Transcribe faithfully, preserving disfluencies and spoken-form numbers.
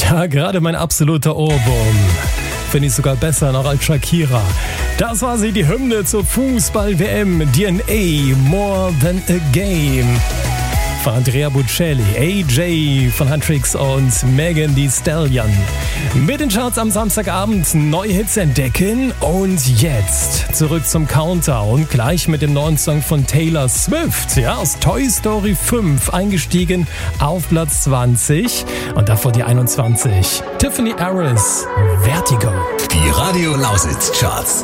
Ja, gerade mein absoluter Ohrwurm. Finde ich sogar besser noch als Shakira. Das war sie, die Hymne zur Fußball-W M. D N A, More Than a Game. Von Andrea Bocelli, A J von Huntrix und Megan Thee Stallion. Mit den Charts am Samstagabend neue Hits entdecken. Und jetzt zurück zum Countdown. Gleich mit dem neuen Song von Taylor Swift. Ja, aus Toy Story fünf eingestiegen auf Platz zwanzig. Und davor die einundzwanzig. Tiffany Harris, Vertigo. Die Radio Lausitz Charts.